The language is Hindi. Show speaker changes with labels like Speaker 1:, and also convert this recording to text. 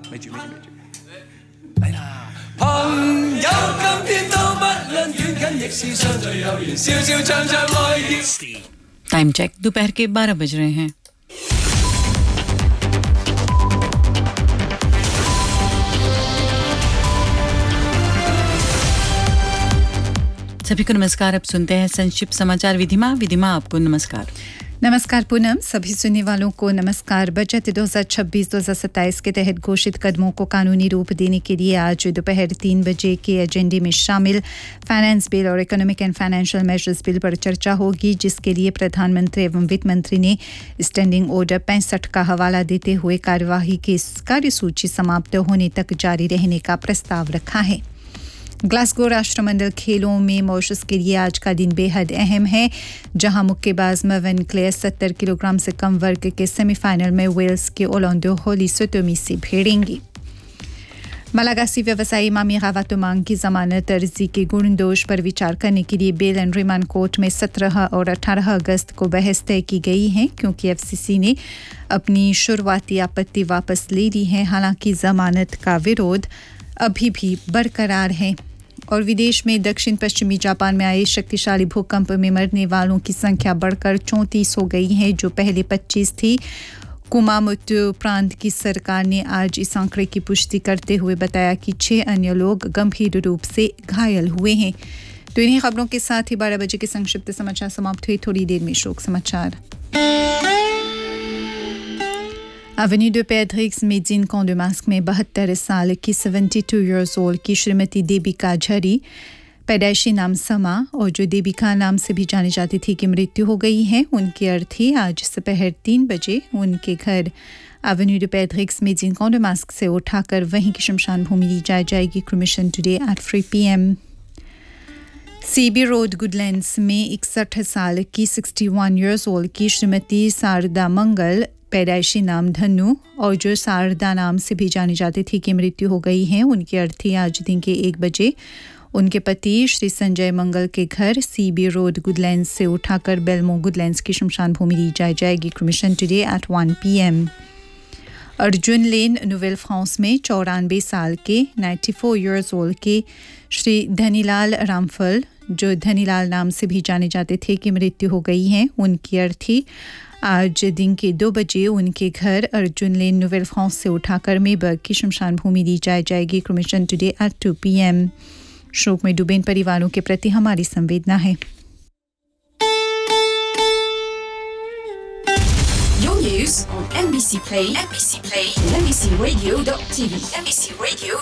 Speaker 1: 咪住。嚟啦！朋友今天都不論遠近，亦是相聚有緣，笑笑唱唱愛意。
Speaker 2: टाइम चेक दोपहर के 12 बज रहे हैं। सभी को नमस्कार। अब सुनते हैं संक्षिप्त समाचार। विधिमा आपको नमस्कार।
Speaker 3: नमस्कार पूनम, सभी सुनने वालों को नमस्कार। बजट 2026-2027 के तहत घोषित कदमों को कानूनी रूप देने के लिए आज दोपहर 3 बजे के एजेंडे में शामिल फाइनेंस बिल और economic and financial measures bill पर चर्चा होगी, जिसके लिए प्रधानमंत्री एवं वित्त मंत्री ने स्टैंडिंग ऑर्डर 65 का हवाला देते हुए कार्यवाही की कार्यसूची समाप्त होने तक जारी रहने का प्रस्ताव रखा है। ग्लासगो राष्ट्रमंडल खेलों में मॉरिशस के लिए आज का दिन बेहद अहम है, जहां मुक्केबाज मर्विन क्लेयर 70 किलोग्राम से कम वर्ग के सेमीफाइनल में वेल्स के ओलंडो होली सोटोमी से भिड़ेंगी। मलागासी व्यवसायी मामी गावातुमांग की जमानत अर्जी के गुण दोष पर विचार करने के लिए बेल एंड रिमांड कोर्ट में 17 और 18 अगस्त को बहस तय की गई है, क्योंकि एफसीसी ने अपनी शुरुआती आपत्ति वापस ले ली है। हालांकि जमानत का विरोध अभी भी बरकरार है। और विदेश में दक्षिण पश्चिमी जापान में आए शक्तिशाली भूकंप में मरने वालों की संख्या बढ़कर 34 हो गई है, जो पहले 25 थी। कुमामोटो प्रांत की सरकार ने आज इस आंकड़े की पुष्टि करते हुए बताया कि 6 अन्य लोग गंभीर रूप से घायल हुए हैं। तो इन्हीं खबरों के साथ ही 12 बजे के संक्षिप्त समाचार समाप्त हुए। थोड़ी देर में शोक समाचार। एवेन्यू de Pedrix मेजिन कॉन्डोमास्क में 72 साल की 72 इयर्स ओल्ड की श्रीमती देबिका झरी, पैदाइशी नाम समा और जो देबिका नाम से भी जानी जाती थी, की मृत्यु हो गई है। उनकी अर्थी आज दोपहर 3 बजे उनके घर एवेन्यू de Pedrix मेजिन कॉन्डोमास्क से उठाकर वहीं की शमशान भूमि ली जाएगी। Cremation today at 3 PM। CB road Goodlands में 61 साल की 61 इयर्स ओल्ड की श्रीमती शारदा मंगल, पैदाइशी नाम धनु और जो शारदा नाम से भी जानी जाती थी, की मृत्यु हो गई है। उनकी अर्थी आज दिन के 1 बजे उनके पति श्री संजय मंगल के घर सीबी रोड गुडलैंड्स से उठाकर बेलमो गुडलैंड्स की शमशान भूमि ली जाएगी। Cremation today at 1 PM। Arjun lane novel France में 94 साल के 94 इयर्स ओल्ड के श्री धनीलाल रामफल, जो धनीलाल नाम से भी जाने जाते थे, की मृत्यु हो गई है। उनकी अर्थी आज दिन के 2 बजे उनके घर अर्जुन लेन नोवेल फ्रांस से उठाकर मेबर्ग की शमशान भूमि ली जाएगी। Cremation today at 2 PM। शोक में डूबे परिवारों के प्रति हमारी संवेदना है।
Speaker 4: Your news on NBC Play, NBC Play, NBCRadio.tv, NBCRadio.tv.